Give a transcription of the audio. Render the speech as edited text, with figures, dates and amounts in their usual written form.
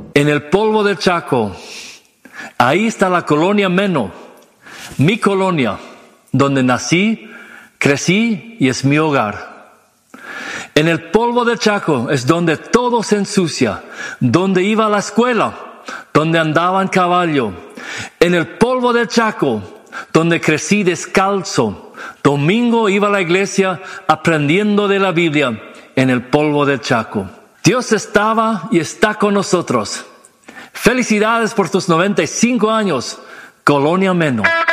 En el polvo del Chaco, ahí está la colonia Meno, mi colonia, donde nací, crecí y es mi hogar. En el polvo del Chaco es donde todo se ensucia, donde iba a la escuela, donde andaba en caballo. En el polvo del Chaco, donde crecí descalzo, domingo iba a la iglesia aprendiendo de la Biblia. En el polvo del Chaco. Dios estaba y está con nosotros. Felicidades por tus 95 años, Colonia Meno.